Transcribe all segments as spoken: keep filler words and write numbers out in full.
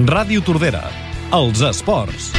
Ràdio Tordera, els esports.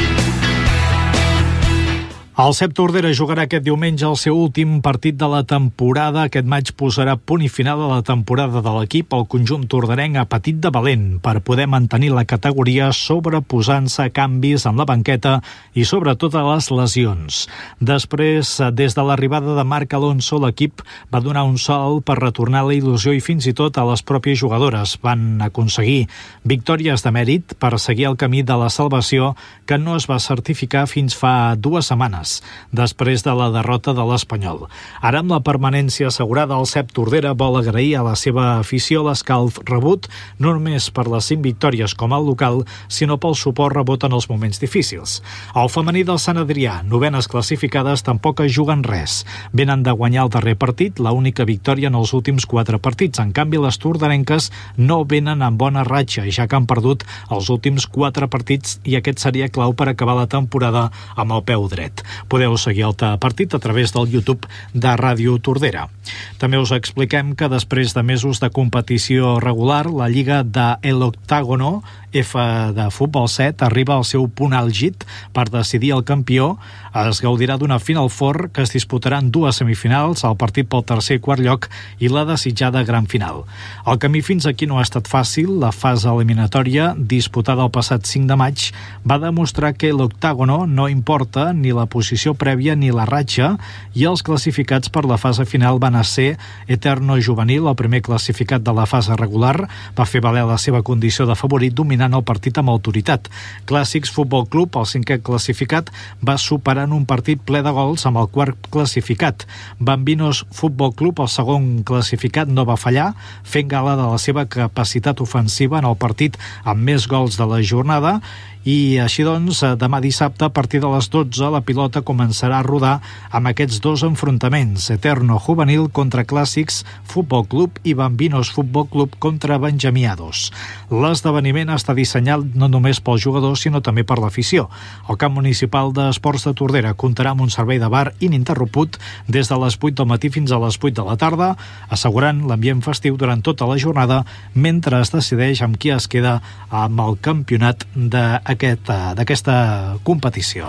El C E P Tordera jugarà aquest diumenge el seu últim partit de la temporada. Aquest maig posarà punt i final a la temporada de l'equip. El conjunt torderenc ha patit de valent per poder mantenir la categoria, sobreposant-se a canvis en la banqueta i sobretot a les lesions. Després, des de l'arribada de Marc Alonso, l'equip va donar un salt per retornar la il·lusió i fins i tot a les pròpies jugadores. Van aconseguir victòries de mèrit per seguir el camí de la salvació que no es va certificar fins fa dues setmanes, després de la derrota de l'Espanyol. Ara, amb la permanència assegurada, el C E P Tordera vol agrair a la seva afició l'escalf rebut, no només per les cinc victòries com al local, sinó pel suport rebut en els moments difícils. El femení del Sant Adrià, novenes classificades, tampoc es juguen res. Venen de guanyar el darrer partit, l'única victòria en els últims quatre partits. En canvi, les torderenques no venen amb bona ratxa, ja que han perdut els últims quatre partits i aquest seria clau per acabar la temporada amb el peu dret. Podeu seguir el partit a través del YouTube de Ràdio Tordera. També us expliquem que després de mesos de competició regular, la Lliga de El Octágono F de Futbol set arriba al seu punt àlgid per decidir el campió. Es gaudirà d'una Final Four que es disputaran dues semifinals, el partit pel tercer i quart lloc i la desitjada gran final. El camí fins aquí no ha estat fàcil. La fase eliminatòria, disputada el passat cinc de maig, va demostrar que l'Octàgono no importa ni la posició prèvia ni la ratxa, i els classificats per la fase final van a ser Eterno Juvenil, el primer classificat de la fase regular, va fer valer la seva condició de favorit dominant el partit amb autoritat. Clàssics Futbol Club, el cinquè classificat, va superar en un partit ple de gols amb el quart classificat. Bambinos Futbol Club, el segon classificat, no va fallar, fent gala de la seva capacitat ofensiva en el partit amb més gols de la jornada. I així doncs, demà dissabte, a partir de les dotze, la pilota començarà a rodar amb aquests dos enfrontaments: Eterno Juvenil contra Clàssics Futbol Club i Bambinos Futbol Club contra Benjamiados. L'esdeveniment està dissenyat no només pels jugadors, sinó també per l'afició. El camp municipal d'Esports de Tordera comptarà amb un servei de bar ininterromput des de les vuit del matí fins a les vuit de la tarda, assegurant l'ambient festiu durant tota la jornada, mentre es decideix amb qui es queda amb el campionat de Aquesta, d'aquesta competició.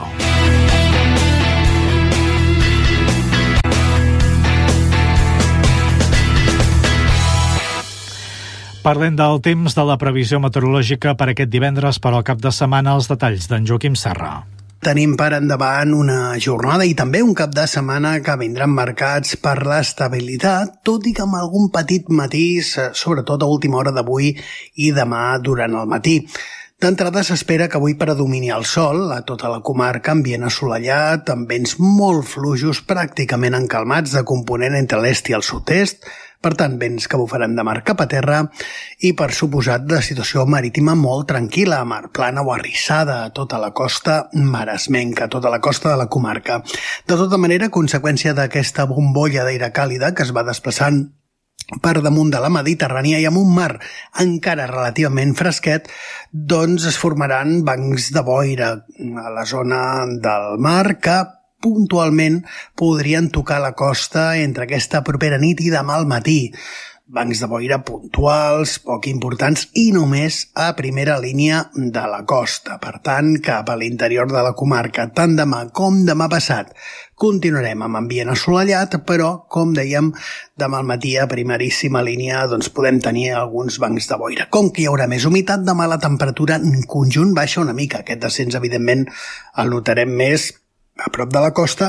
Parlem del temps, de la previsió meteorològica per aquest divendres, per al cap de setmana, els detalls d'en Joaquim Serra. Tenim per endavant una jornada i també un cap de setmana que vindran marcats per l'estabilitat, tot i que amb algun petit matís, sobretot a última hora d'avui i demà durant el matí. D'entrada s'espera que avui predomini el sol a tota la comarca, ambient assolellat, amb vents molt fluixos, pràcticament encalmats, de component entre l'est i el sud-est, per tant, vents que bufaran de mar cap a terra i, per suposat, de situació marítima molt tranquil·la, mar plana o arrissada a tota la costa maresmenca, tota la costa de la comarca. De tota manera, a conseqüència d'aquesta bombolla d'aire càlida que es va desplaçant per damunt de la Mediterrània i amb un mar encara relativament fresquet, doncs es formaran bancs de boira a la zona del mar que puntualment podrien tocar la costa entre aquesta propera nit i demà al matí. Bancs de boira puntuals, poc importants i només a primera línia de la costa. Per tant, cap a l'interior de la comarca, tant demà com demà passat, continuarem amb ambient assolellat, però, com dèiem, demà al matí a primeríssima línia doncs podem tenir alguns bancs de boira. Com que hi haurà més humitat, demà la temperatura en conjunt baixa una mica. Aquest descens, evidentment, el notarem més a prop de la costa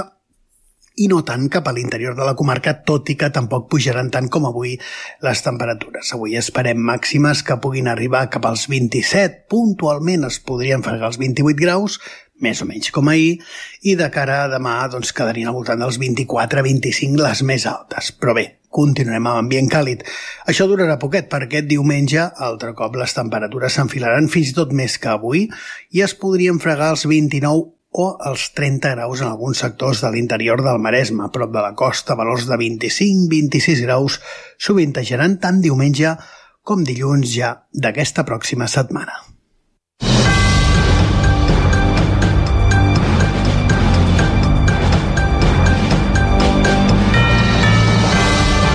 i no tant cap a l'interior de la comarca, tot i que tampoc pujaran tant com avui les temperatures. Avui esperem màximes que puguin arribar cap als vint-i-set, puntualment es podrien fregar els vint-i-vuit graus, més o menys com ahir, i de cara a demà doncs, quedarien al voltant dels vint-i-quatre a vint-i-cinc les més altes. Però bé, continuarem amb ambient càlid. Això durarà poquet, perquè aquest diumenge, altre cop, les temperatures s'enfilaran fins i tot més que avui i es podrien fregar els vint-i-nou o els trenta graus en alguns sectors de l'interior del Maresme, a prop de la costa, valors de vint-i-cinc a vint-i-sis graus, sovintejaran tant diumenge com dilluns ja d'aquesta pròxima setmana.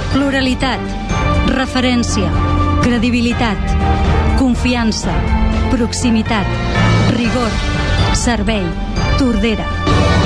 Pluralitat, referència, credibilitat, confiança, Proximitat, rigor, servei, Tordera.